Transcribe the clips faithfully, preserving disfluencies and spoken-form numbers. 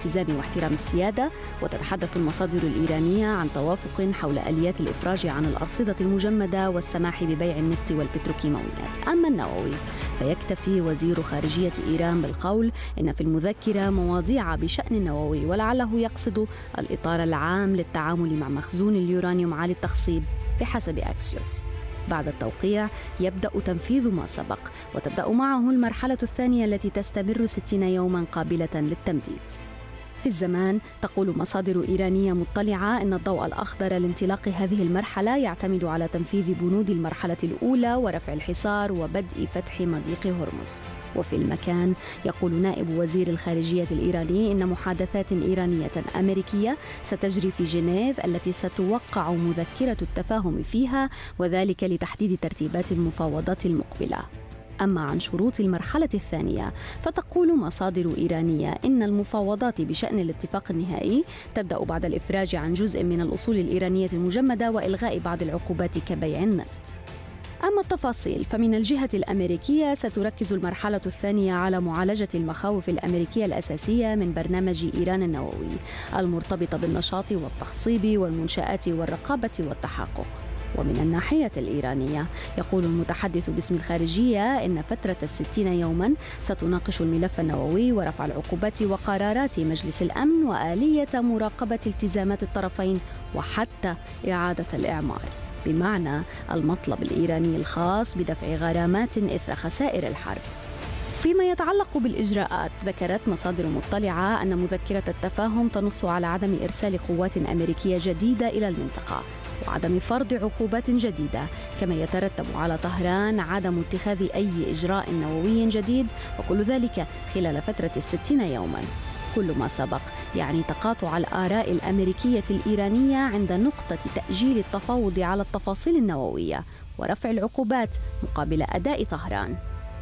الالتزام واحترام السيادة. وتتحدث المصادر الإيرانية عن توافق حول آليات الإفراج عن الأرصدة المجمدة والسماح ببيع النفط والبتروكيماويات. أما النووي فيكتفي وزير خارجية إيران بالقول إن في المذكرة مواضيع بشأن النووي، ولعله يقصد الإطار العام للتعامل مع مخزون اليورانيوم عالي التخصيب بحسب أكسيوس. بعد التوقيع يبدأ تنفيذ ما سبق، وتبدأ معه المرحلة الثانية التي تستمر ستين يوما قابلة للتمديد. في الزمان تقول مصادر إيرانية مطلعة أن الضوء الأخضر لانطلاق هذه المرحلة يعتمد على تنفيذ بنود المرحلة الأولى ورفع الحصار وبدء فتح مضيق هرمز. وفي المكان يقول نائب وزير الخارجية الإيراني إن محادثات إيرانية أمريكية ستجري في جنيف التي ستوقع مذكرة التفاهم فيها، وذلك لتحديد ترتيبات المفاوضات المقبلة. أما عن شروط المرحلة الثانية فتقول مصادر إيرانية إن المفاوضات بشأن الاتفاق النهائي تبدأ بعد الإفراج عن جزء من الأصول الإيرانية المجمدة وإلغاء بعض العقوبات كبيع النفط. أما التفاصيل فمن الجهة الأمريكية ستركز المرحلة الثانية على معالجة المخاوف الأمريكية الأساسية من برنامج إيران النووي المرتبطة بالنشاط والتخصيب والمنشآت والرقابة والتحقق. ومن الناحية الإيرانية يقول المتحدث باسم الخارجية إن فترة الستين يوما ستناقش الملف النووي ورفع العقوبات وقرارات مجلس الأمن وآلية مراقبة التزامات الطرفين وحتى إعادة الإعمار، بمعنى المطلب الإيراني الخاص بدفع غرامات إثر خسائر الحرب. فيما يتعلق بالإجراءات ذكرت مصادر مطلعة أن مذكرة التفاهم تنص على عدم إرسال قوات أمريكية جديدة إلى المنطقة وعدم فرض عقوبات جديدة، كما يترتب على طهران عدم اتخاذ أي إجراء نووي جديد، وكل ذلك خلال فترة الستين يوما. كل ما سبق يعني تقاطع الآراء الأمريكية الإيرانية عند نقطة تأجيل التفاوض على التفاصيل النووية ورفع العقوبات مقابل أداء طهران.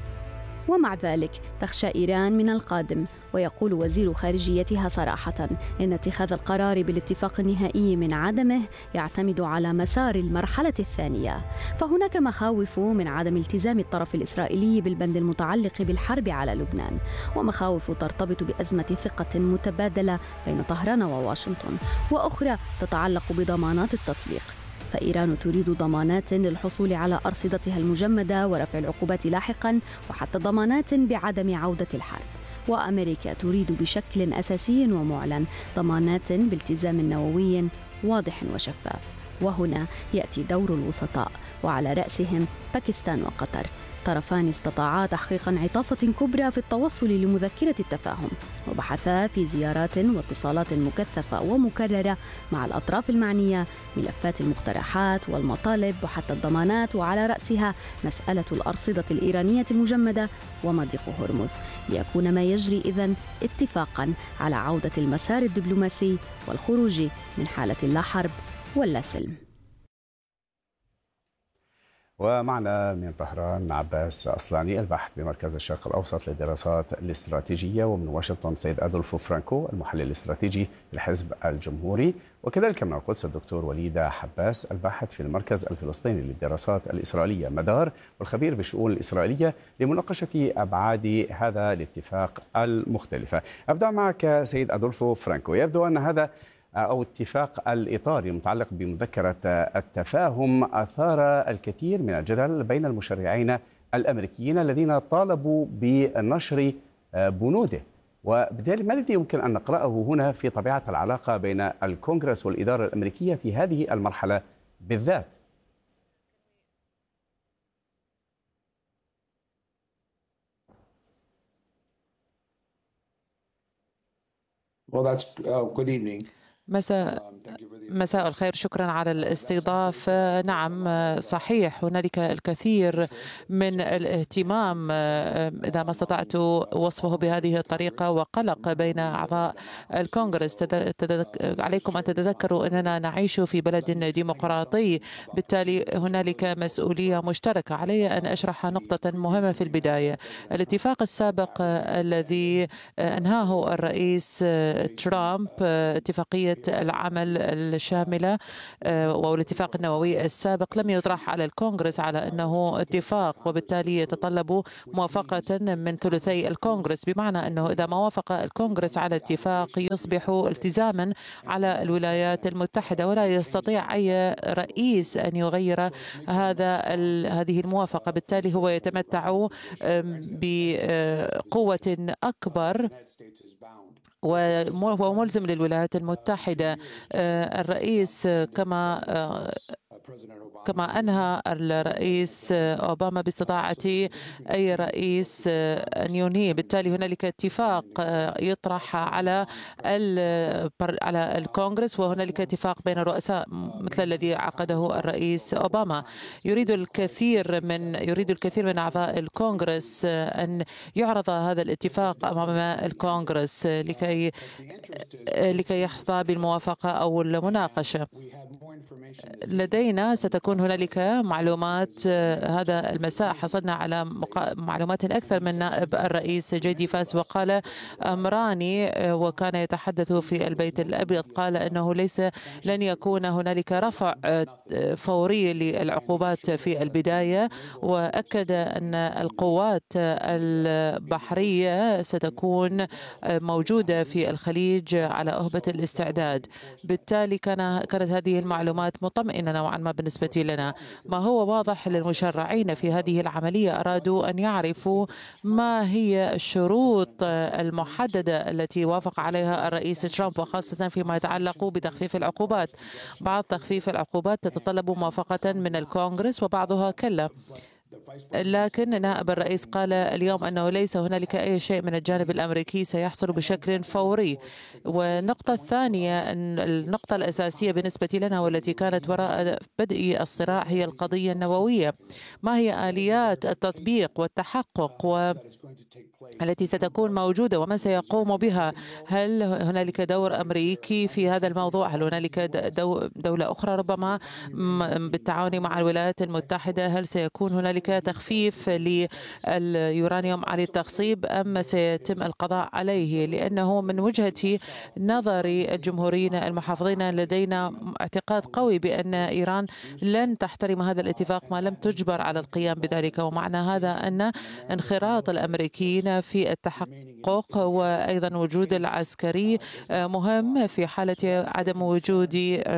ومع ذلك تخشى إيران من القادم، ويقول وزير خارجيتها صراحة إن اتخاذ القرار بالاتفاق النهائي من عدمه يعتمد على مسار المرحلة الثانية. فهناك مخاوف من عدم التزام الطرف الإسرائيلي بالبند المتعلق بالحرب على لبنان، ومخاوف ترتبط بأزمة ثقة متبادلة بين طهران وواشنطن، وأخرى تتعلق بضمانات التطبيق. فإيران تريد ضمانات للحصول على أرصدتها المجمدة ورفع العقوبات لاحقاً، وحتى ضمانات بعدم عودة الحرب. وأمريكا تريد بشكل أساسي ومعلن ضمانات بالتزام نووي واضح وشفاف. وهنا يأتي دور الوسطاء، وعلى رأسهم باكستان وقطر، طرفان استطاعا تحقيق انعطافة كبرى في التوصل لمذكرة التفاهم، وبحثا في زيارات واتصالات مكثفة ومكررة مع الأطراف المعنية ملفات المقترحات والمطالب وحتى الضمانات، وعلى رأسها مسألة الأرصدة الإيرانية المجمدة ومضيق هرمز، ليكون ما يجري إذن اتفاقا على عودة المسار الدبلوماسي والخروج من حالة لا حرب ولا سلم. ومعنا من طهران عباس أصلاني الباحث بمركز الشرق الأوسط للدراسات الاستراتيجية، ومن واشنطن سيد أدولفو فرانكو المحلل الاستراتيجي للحزب الجمهوري، وكذلك من القدس الدكتور وليد حباس الباحث في المركز الفلسطيني للدراسات الإسرائيلية مدار والخبير بالشؤون الإسرائيلية لمناقشة أبعاد هذا الاتفاق المختلفة. أبدأ معك سيد أدولفو فرانكو. يبدو أن هذا أو اتفاق الإطار المتعلق بمذكرة التفاهم أثار الكثير من الجدل بين المشرعين الأمريكيين الذين طالبوا بنشر بنوده، وبالتالي ما الذي يمكن أن نقرأه هنا في طبيعة العلاقة بين الكونغرس والإدارة الأمريكية في هذه المرحلة بالذات؟ Well, that's uh, good evening. مساء مساء الخير، شكرا على الاستضافة. نعم صحيح، هنالك الكثير من الاهتمام إذا ما استطعت وصفه بهذه الطريقة وقلق بين أعضاء الكونغرس. عليكم أن تتذكروا أننا نعيش في بلد ديمقراطي، بالتالي هنالك مسؤولية مشتركة. علي أن أشرح نقطة مهمة في البداية. الاتفاق السابق الذي أنهاه الرئيس ترامب، اتفاقية العمل شاملة والاتفاق النووي السابق لم يطرح على الكونغرس على أنه اتفاق، وبالتالي يتطلب موافقة من ثلثي الكونغرس، بمعنى أنه إذا ما وافق الكونغرس على اتفاق يصبح التزاما على الولايات المتحدة، ولا يستطيع أي رئيس أن يغير هذا هذه الموافقة. بالتالي هو يتمتع بقوة أكبر وهو ملزم للولايات المتحدة. الرئيس كما كما أنهى الرئيس أوباما باستطاعة أي رئيس أن ينهيه. بالتالي هنالك اتفاق يطرح على على الكونغرس، وهنالك اتفاق بين الرؤساء مثل الذي عقده الرئيس أوباما. يريد الكثير من يريد الكثير من أعضاء الكونغرس أن يعرض هذا الاتفاق أمام الكونغرس لكي لكي يحظى بالموافقة أو المناقشة. لدينا ستكون هنالك معلومات هذا المساء. حصلنا على معلومات أكثر من نائب الرئيس جي دي فانس، وقال أمران وكان يتحدث في البيت الأبيض. قال أنه ليس لن يكون هنالك رفع فوري للعقوبات في البداية، وأكد أن القوات البحرية ستكون موجودة في الخليج على أهبة الاستعداد. بالتالي كان كانت هذه المعلومات مطمئنة نوعا ما بالنسبة لنا. ما هو واضح للمشرعين في هذه العملية، أرادوا أن يعرفوا ما هي الشروط المحددة التي وافق عليها الرئيس ترامب، وخاصة فيما يتعلق بتخفيف العقوبات. بعض تخفيف العقوبات تتطلب موافقة من الكونغرس وبعضها كلا. لكن نائب الرئيس قال اليوم أنه ليس هنالك أي شيء من الجانب الأمريكي سيحصل بشكل فوري. والنقطة الثانية، أن النقطة الأساسية بالنسبة لنا والتي كانت وراء بدء الصراع هي القضية النووية. ما هي آليات التطبيق والتحقق و التي ستكون موجودة ومن سيقوم بها؟ هل هنالك دور أمريكي في هذا الموضوع؟ هل هنالك دولة أخرى ربما بالتعاون مع الولايات المتحدة؟ هل سيكون هنالك تخفيف لليورانيوم عن التخصيب أم سيتم القضاء عليه؟ لأنه من وجهة نظر الجمهوريين المحافظين لدينا اعتقاد قوي بأن إيران لن تحترم هذا الاتفاق ما لم تجبر على القيام بذلك. ومعنى هذا أن انخراط الأمريكيين في التحقق وأيضا وجود العسكري مهم في حالة عدم وجود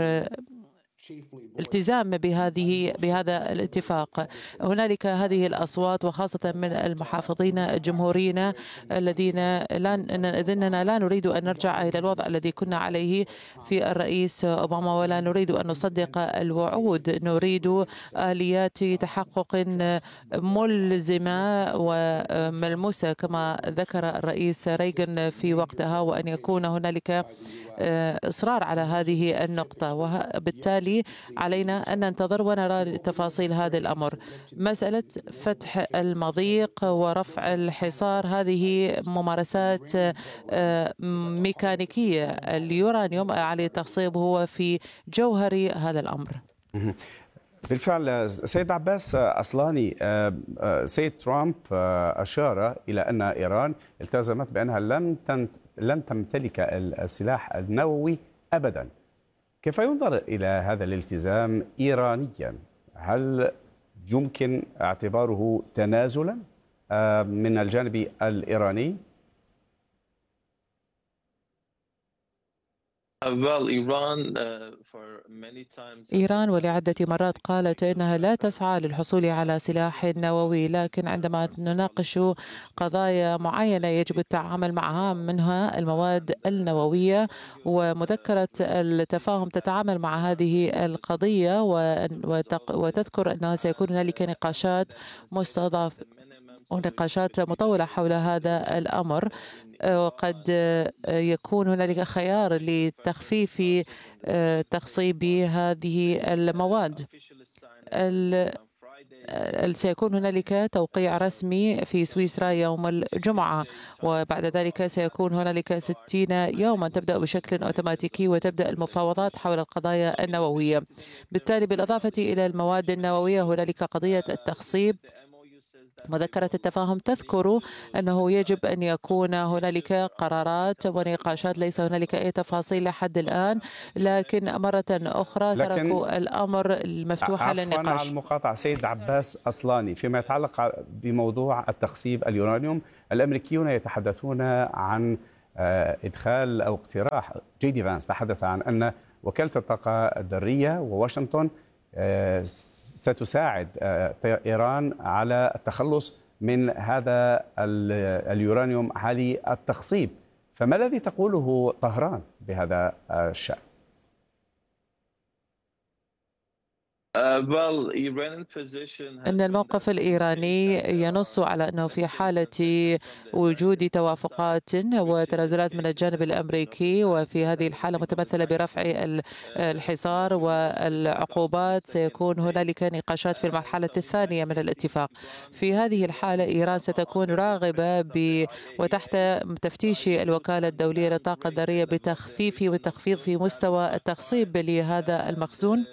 التزام بهذه بهذا الاتفاق. هنالك هذه الأصوات وخاصة من المحافظين الجمهوريين الذين لا إننا لا نريد أن نرجع إلى الوضع الذي كنا عليه في الرئيس أوباما، ولا نريد أن نصدق الوعود. نريد آليات تحقق ملزمة وملموسة كما ذكر الرئيس ريغان في وقتها، وأن يكون هنالك إصرار على هذه النقطة. وبالتالي علينا أن ننتظر ونرى تفاصيل هذا الأمر. مسألة فتح المضيق ورفع الحصار هذه ممارسات ميكانيكية. اليورانيوم عليه التخصيب هو في جوهر هذا الأمر. بالفعل سيد عباس أصلاني، سيد ترامب أشار إلى أن إيران التزمت بأنها لن لن تمتلك السلاح النووي أبدا. كيف ينظر إلى هذا الالتزام إيرانيا؟ هل يمكن اعتباره تنازلا من الجانب الإيراني؟ إيران ولعدة مرات قالت إنها لا تسعى للحصول على سلاح نووي، لكن عندما نناقش قضايا معينة يجب التعامل معها، منها المواد النووية، ومذكرة التفاهم تتعامل مع هذه القضية وتذكر أنه سيكون هنالك نقاشات مستضافة ونقاشات مطولة حول هذا الأمر. وقد يكون هنالك خيار لتخفيف تخصيب هذه المواد. سيكون هنالك توقيع رسمي في سويسرا يوم الجمعة، وبعد ذلك سيكون هنالك ستين يوما تبدأ بشكل أوتوماتيكي وتبدأ المفاوضات حول القضايا النووية. بالتالي بالإضافة إلى المواد النووية هنالك قضية التخصيب مذكرة التفاهم تذكر أنه يجب أن يكون هنالك قرارات ونقاشات، ليس هنالك أي تفاصيل لحد الآن، لكن مرة أخرى تركوا الأمر مفتوحا للنقاش. عفوا على المقاطعة سيد عباس أصلاني، فيما يتعلق بموضوع التخصيب اليورانيوم، الأمريكيون يتحدثون عن إدخال أو اقتراح، جي دي فانس تحدث عن أن وكالة الطاقة الذرية وواشنطن ستساعد إيران على التخلص من هذا اليورانيوم عالي التخصيب، فما الذي تقوله طهران بهذا الشأن؟ أن الموقف الإيراني ينص على أنه في حالة وجود توافقات وتنازلات من الجانب الأمريكي، وفي هذه الحالة متمثلة برفع الحصار والعقوبات، سيكون هنالك نقاشات في المرحلة الثانية من الاتفاق. في هذه الحالة إيران ستكون راغبة ب وتحت تفتيش الوكالة الدولية للطاقة الذرية بتخفيف وتخفيض في مستوى التخصيب لهذا المخزون.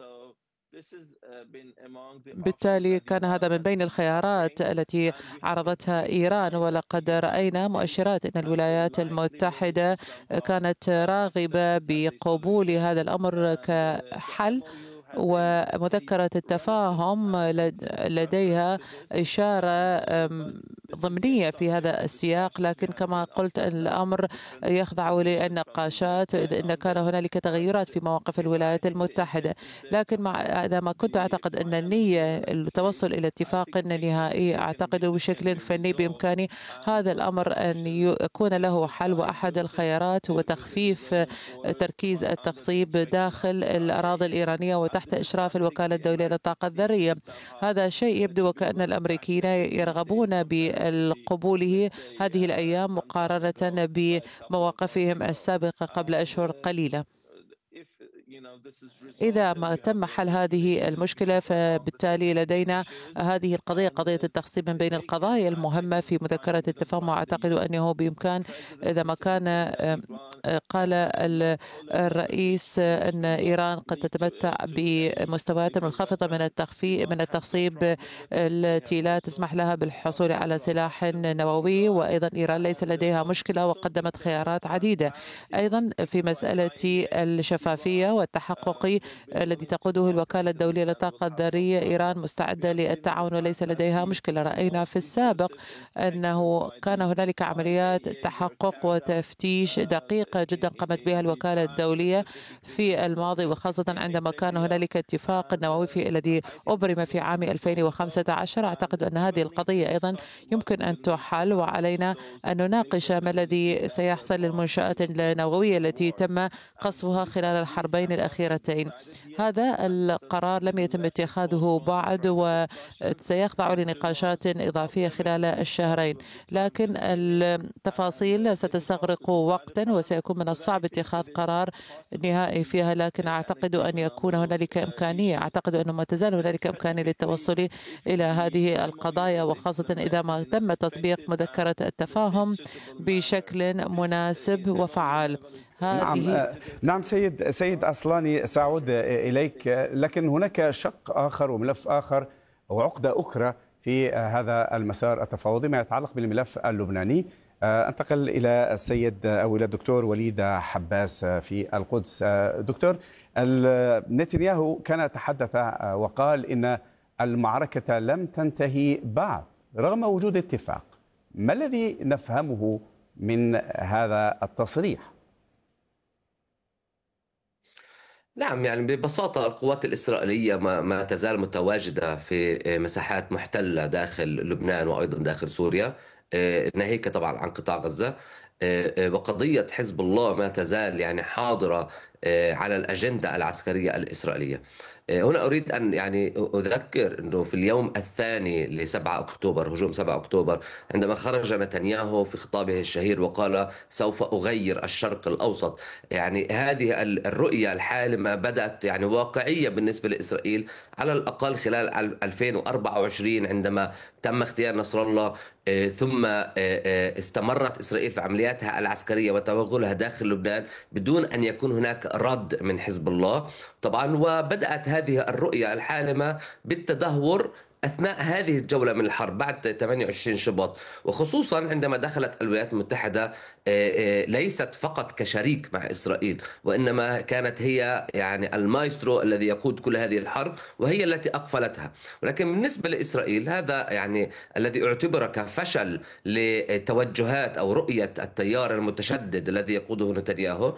بالتالي كان هذا من بين الخيارات التي عرضتها إيران، ولقد رأينا مؤشرات أن الولايات المتحدة كانت راغبة بقبول هذا الأمر كحل، ومذكرة التفاهم لديها إشارة ضمنية في هذا السياق، لكن كما قلت الأمر يخضع للنقاشات إذا كان هنالك تغيرات في مواقف الولايات المتحدة. لكن مع إذا ما كنت أعتقد أن النية التوصل إلى اتفاق نهائي، أعتقد بشكل فني بإمكاني هذا الأمر أن يكون له حل، وأحد الخيارات هو تخفيف تركيز التخصيب داخل الأراضي الإيرانية وتحت إشراف الوكالة الدولية للطاقة الذرية. هذا شيء يبدو وكأن الأمريكيين يرغبون بقبوله هذه الأيام مقارنة بمواقفهم السابقة قبل أشهر قليلة. إذا ما تم حل هذه المشكلة، فبالتالي لدينا هذه القضية، قضية التخصيب، من بين القضايا المهمة في مذكرة التفاهم. وأعتقد أنه بإمكان إذا ما كان قال الرئيس أن إيران قد تتمتع بمستويات منخفضة من التخفيض من التخصيب التي لا تسمح لها بالحصول على سلاح نووي، وأيضا إيران ليس لديها مشكلة وقدمت خيارات عديدة. أيضا في مسألة الشفافية والتحقق الذي تقوده الوكالة الدولية للطاقة الذرية، إيران مستعدة للتعاون وليس لديها مشكلة. رأينا في السابق أنه كان هنالك عمليات تحقق وتفتيش دقيقة جدا قامت بها الوكالة الدولية في الماضي، وخاصة عندما كان هنالك اتفاق نووي في الذي أبرم في عام ألفين وخمسة عشر. أعتقد أن هذه القضية أيضا يمكن أن تحل، وعلينا أن نناقش ما الذي سيحصل للمنشآت النووية التي تم قصفها خلال الحربين الأخيرتين. هذا القرار لم يتم اتخاذه بعد وسيخضع لنقاشات إضافية خلال الشهرين، لكن التفاصيل ستستغرق وقتا وسيكون من الصعب اتخاذ قرار نهائي فيها. لكن أعتقد أن يكون هنالك إمكانية، أعتقد أنه ما تزال هنالك إمكانية للتوصل إلى هذه القضايا، وخاصة إذا ما تم تطبيق مذكرة التفاهم بشكل مناسب وفعال. نعم نعم سيد سيد أصلاني، سأعود إليك، لكن هناك شق آخر وملف آخر وعقدة أخرى في هذا المسار التفاوضي ما يتعلق بالملف اللبناني. أنتقل إلى السيد أو إلى الدكتور وليد حباس في القدس. دكتور، نتنياهو كان تحدث وقال إن المعركة لم تنتهي بعد رغم وجود اتفاق. ما الذي نفهمه من هذا التصريح؟ نعم، يعني ببساطة القوات الإسرائيلية ما, ما تزال متواجدة في مساحات محتلة داخل لبنان وأيضا داخل سوريا، ناهيك طبعا عن قطاع غزة، وقضية حزب الله ما تزال يعني حاضرة على الأجندة العسكرية الإسرائيلية. هنا أريد أن يعني أذكر أنه في اليوم الثاني لسبعة أكتوبر، هجوم سبعة أكتوبر، عندما خرج نتنياهو في خطابه الشهير وقال سوف أغير الشرق الأوسط، يعني هذه الرؤية الحالمة بدأت يعني واقعية بالنسبة لإسرائيل على الأقل خلال ألفين وأربعة وعشرين عندما تم اغتيال نصر الله، ثم استمرت إسرائيل في عملياتها العسكرية وتوغلها داخل لبنان بدون أن يكون هناك رد من حزب الله طبعا. وبدأت هذه الرؤية الحالمة بالتدهور أثناء هذه الجولة من الحرب بعد ثمانية وعشرين شباط، وخصوصا عندما دخلت الولايات المتحدة ليست فقط كشريك مع إسرائيل، وإنما كانت هي يعني المايسترو الذي يقود كل هذه الحرب، وهي التي أقفلتها. ولكن بالنسبة لإسرائيل هذا يعني الذي اعتبر كفشل لتوجهات أو رؤية التيار المتشدد الذي يقوده نتنياهو